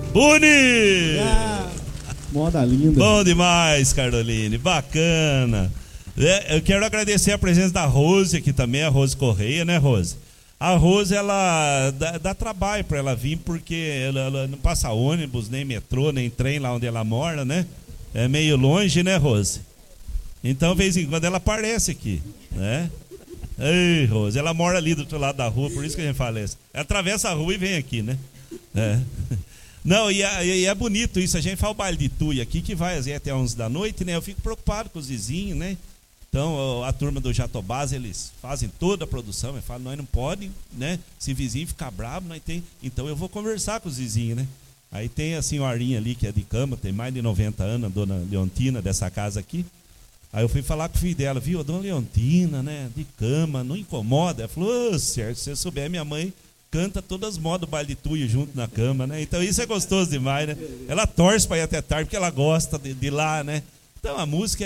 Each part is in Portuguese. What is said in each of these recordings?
Boni! Moda linda. Bom demais, Caroline, bacana. Eu quero agradecer a presença da Rose aqui também, a Rose Correia, né, Rose? A Rose, ela dá trabalho para ela vir, porque ela não passa ônibus, nem metrô, nem trem lá onde ela mora, né? É meio longe, né, Rose? Então, de vez em quando, ela aparece aqui, né? Ei, Rose, ela mora ali do outro lado da rua, por isso que a gente fala isso. Ela atravessa a rua e vem aqui, né? Não, e é bonito isso. A gente faz o baile de Tuia aqui, que vai até 11 da noite, né? Eu fico preocupado com os vizinhos, né? Então, a turma do Jatobás, eles fazem toda a produção. Eu falo, nós não podemos, né? Se vizinho ficar bravo, nós tem. Então, eu vou conversar com os vizinhos, né? Aí tem a senhorinha ali, que é de cama, tem mais de 90 anos, a dona Leontina, dessa casa aqui. Aí eu fui falar com o filho dela, viu, a dona Leontina, né, de cama, não incomoda. Ela falou, certo, se você souber, minha mãe canta todas as modas do baile de Tuia junto na cama, né? Então isso é gostoso demais, né? Ela torce para ir até tarde, porque ela gosta de ir lá, né? Então a música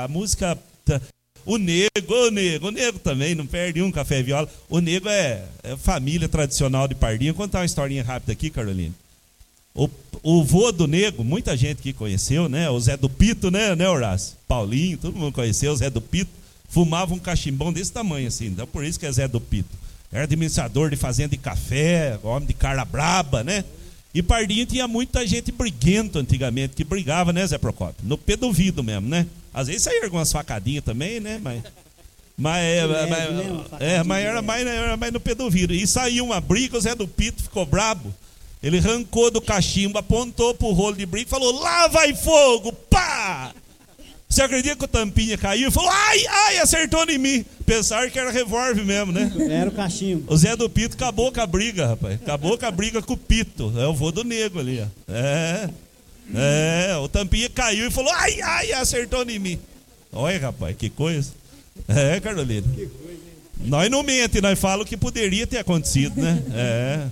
o Nego também, não perde um café e viola. O Nego é família tradicional de Pardinho. Vou contar uma historinha rápida aqui, Carolina. O vô do Nego, muita gente que conheceu, né? O Zé do Pito, né, Horácio? Paulinho, todo mundo conheceu o Zé do Pito. Fumava um cachimbão desse tamanho assim, então por isso que é Zé do Pito. Era administrador de fazenda de café, homem de cara braba, né? E Pardinho tinha muita gente briguento antigamente, que brigava, né, Zé Procópio? No pé do ouvido mesmo, né? Às vezes saía algumas facadinhas também, né? Mas era mais no pé do ouvido. E saiu uma briga, o Zé do Pito ficou brabo. Ele arrancou do cachimbo, apontou pro rolo de briga e falou, lá vai fogo, pá! Você acredita que o tampinha caiu e falou, ai, acertou em mim. Pensaram que era revólver mesmo, né? Era o cachimbo. O Zé do Pito acabou com a briga, rapaz. Acabou com a briga com o Pito. É o vô do Nego ali, ó. O tampinha caiu e falou, ai, acertou em mim. Olha, rapaz, que coisa. Carolina. Que coisa, hein? Nós não mente, nós falamos que poderia ter acontecido, né?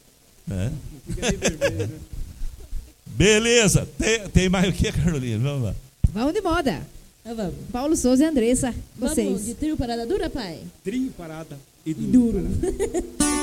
Beleza. Tem mais o que, Carolina? Vamos lá. Vamos de moda. Vamos. Paulo Souza e Andressa. Vocês. Vamos de trio parada dura, pai? Trio parada e duro.